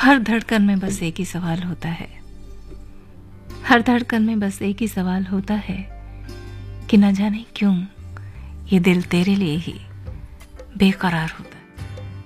हर धड़कन में बस एक ही सवाल होता है, हर धड़कन में बस एक ही सवाल होता है कि न जाने क्यों ये दिल तेरे लिए ही बेकरार होता है।